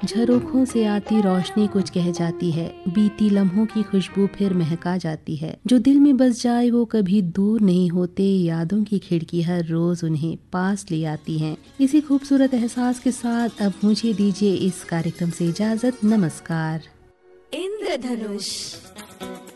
झरोखों से आती रोशनी कुछ कह जाती है, बीती लम्हों की खुशबू फिर महका जाती है। जो दिल में बस जाए वो कभी दूर नहीं होते, यादों की खिड़की हर रोज उन्हें पास ले आती हैं। इसी खूबसूरत एहसास के साथ अब मुझे दीजिए इस कार्यक्रम से इजाजत। नमस्कार। इंद्रधनुष।